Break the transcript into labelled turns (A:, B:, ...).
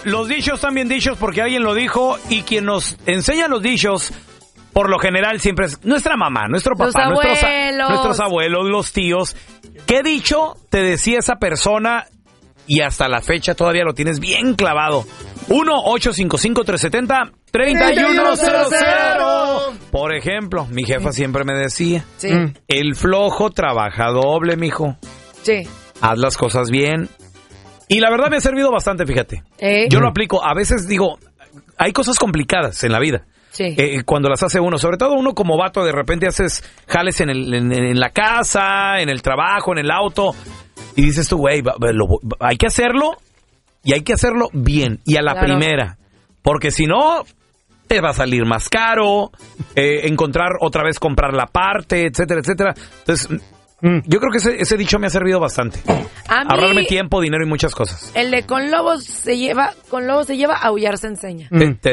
A: los dichos están bien dichos porque alguien lo dijo y quien nos enseña los dichos, por lo general, siempre es nuestra mamá, nuestro papá, nuestros abuelos, los tíos. ¿Qué dicho te decía esa persona y hasta la fecha todavía lo tienes bien clavado? 1-855-370-3100. Por ejemplo, mi jefa siempre me decía, el flojo trabaja doble, mijo.
B: Sí.
A: Haz las cosas bien. Y la verdad me ha servido bastante, fíjate. Yo lo aplico. A veces digo, hay cosas complicadas en la vida.
B: Sí.
A: Cuando las hace uno, sobre todo uno como vato, de repente haces jales en la casa, en el trabajo, en el auto, y dices tú, güey, hay que hacerlo, y hay que hacerlo bien, y a la primera, porque si no, te va a salir más caro, encontrar otra vez, comprar la parte, etcétera, etcétera. Entonces, yo creo que ese dicho me ha servido bastante. Ahorrarme tiempo, dinero y muchas cosas.
B: El de con lobos se lleva, aullar se enseña.